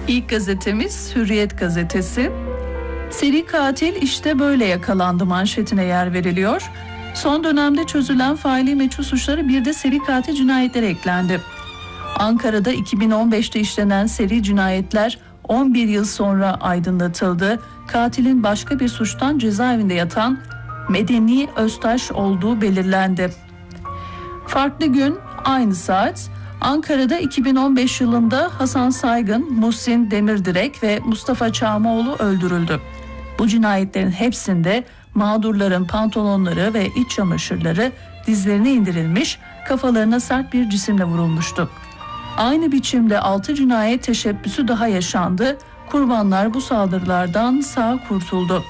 İlk gazetemiz Hürriyet gazetesi. Seri katil işte böyle yakalandı manşetine yer veriliyor. Son dönemde çözülen faili meçhul suçları bir de seri katil cinayetleri eklendi. Ankara'da 2015'te işlenen seri cinayetler 11 yıl sonra aydınlatıldı. Katilin başka bir suçtan cezaevinde yatan Medeni Öztaş olduğu belirlendi. Farklı gün, aynı saat. Ankara'da 2015 yılında Hasan Saygın, Muhsin Demirdirek ve Mustafa Çağmaoğlu öldürüldü. Bu cinayetlerin hepsinde mağdurların pantolonları ve iç çamaşırları dizlerine indirilmiş, kafalarına sert bir cisimle vurulmuştu. Aynı biçimde 6 cinayet teşebbüsü daha yaşandı. Kurbanlar bu saldırılardan sağ kurtuldu.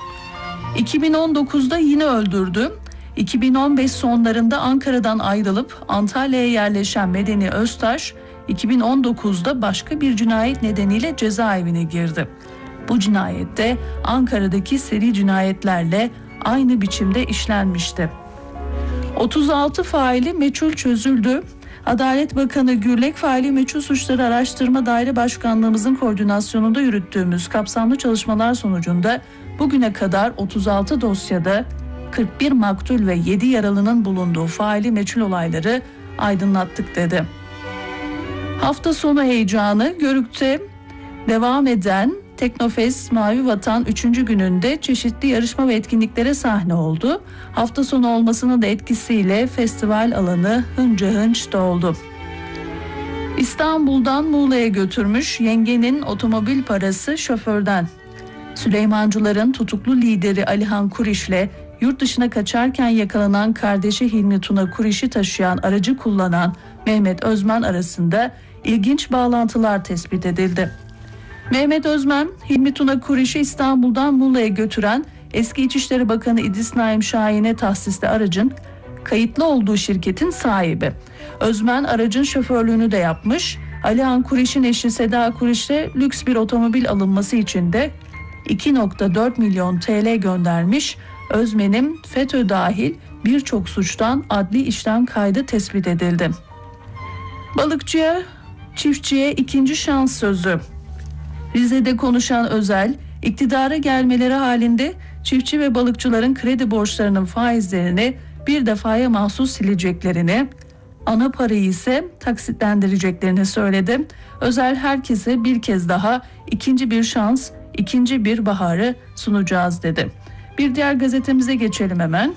2019'da yine öldürdü. 2015 sonlarında Ankara'dan ayrılıp Antalya'ya yerleşen Medeni Öztaş, 2019'da başka bir cinayet nedeniyle cezaevine girdi. Bu cinayette Ankara'daki seri cinayetlerle aynı biçimde işlenmişti. 36 faili meçhul çözüldü. Adalet Bakanı Gürlek, faili meçhul suçları araştırma daire başkanlığımızın koordinasyonunda yürüttüğümüz kapsamlı çalışmalar sonucunda bugüne kadar 36 dosyada 41 maktul ve 7 yaralının bulunduğu faili meçhul olayları aydınlattık dedi. Hafta sonu heyecanı. Görük'te devam eden Teknofest Mavi Vatan 3. gününde çeşitli yarışma ve etkinliklere sahne oldu. Hafta sonu olmasının da etkisiyle festival alanı hınca hınç doldu. İstanbul'dan Muğla'ya götürmüş yengenin otomobil parası şoförden. Süleymancıların tutuklu lideri Alihan Kuriş'le yurt dışına kaçarken yakalanan kardeşi Hilmi Tuna Kuriş'i taşıyan aracı kullanan Mehmet Özmen arasında ilginç bağlantılar tespit edildi. Mehmet Özmen, Hilmi Tuna Kuriş'i İstanbul'dan Muğla'ya götüren eski İçişleri Bakanı İdris Naim Şahin'e tahsisli aracın kayıtlı olduğu şirketin sahibi. Özmen aracın şoförlüğünü de yapmış. Alihan Kuriş'in eşi Seda Kuriş'e lüks bir otomobil alınması için de 2,4 milyon TL göndermiş. Özmen'in FETÖ dahil birçok suçtan adli işlem kaydı tespit edildi. Balıkçıya, çiftçiye ikinci şans sözü. Rize'de konuşan Özel, iktidara gelmeleri halinde çiftçi ve balıkçıların kredi borçlarının faizlerini bir defaya mahsus sileceklerini, ana parayı ise taksitlendireceklerini söyledi. Özel herkese bir kez daha ikinci bir şans, ikinci bir baharı sunacağız dedi. Bir diğer gazetemize geçelim hemen.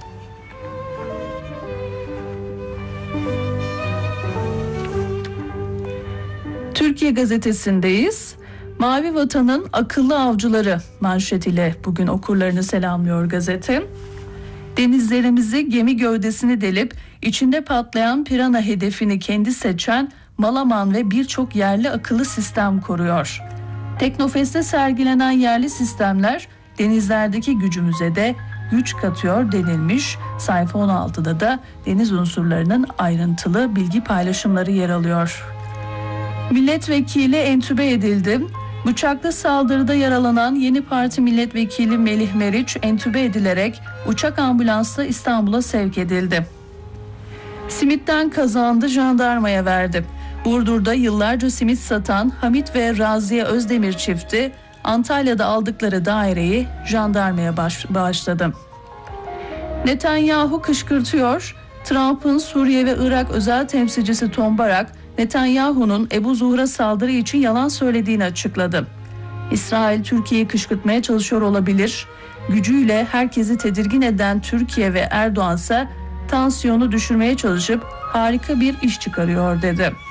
Türkiye gazetesindeyiz. Mavi Vatan'ın akıllı avcıları manşetiyle bugün okurlarını selamlıyor gazete. Denizlerimizi gemi gövdesini delip içinde patlayan pirana hedefini kendi seçen Malaman ve birçok yerli akıllı sistem koruyor. Teknofest'te sergilenen yerli sistemler denizlerdeki gücümüze de güç katıyor denilmiş. Sayfa 16'da da deniz unsurlarının ayrıntılı bilgi paylaşımları yer alıyor. Milletvekili entübe edildi. Bıçaklı saldırıda yaralanan Yeni Parti milletvekili Melih Meriç entübe edilerek uçak ambulansla İstanbul'a sevk edildi. Simitten kazandı, jandarmaya verdi. Burdur'da yıllarca simit satan Hamit ve Raziye Özdemir çifti Antalya'da aldıkları daireyi jandarmaya bağışladı. Netanyahu kışkırtıyor. Trump'ın Suriye ve Irak özel temsilcisi Tom Barak, Netanyahu'nun Ebu Zuhr'a saldırı için yalan söylediğini açıkladı. İsrail Türkiye'yi kışkırtmaya çalışıyor olabilir. Gücüyle herkesi tedirgin eden Türkiye ve Erdoğan ise tansiyonu düşürmeye çalışıp harika bir iş çıkarıyor dedi.